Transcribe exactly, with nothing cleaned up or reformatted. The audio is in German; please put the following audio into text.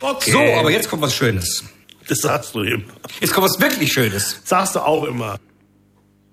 Okay. So, aber jetzt kommt was Schönes. Das sagst du immer. Jetzt kommt was wirklich Schönes. Sagst du auch immer.